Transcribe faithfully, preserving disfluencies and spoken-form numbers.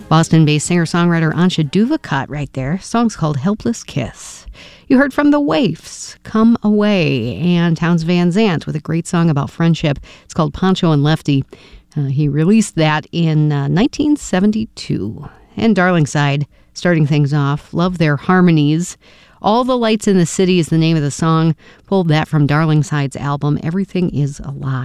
Boston-based singer-songwriter Ansha Duvakot right there. Song's called Helpless Kiss. You heard from The Waifs, Come Away, and Townes Van Zandt with a great song about friendship. It's called Poncho and Lefty. Uh, he released that in uh, nineteen seventy-two. And Darlingside, starting things off. Love their harmonies. All the Lights in the City is the name of the song. Pulled that from Darlingside's album, Everything is Alive.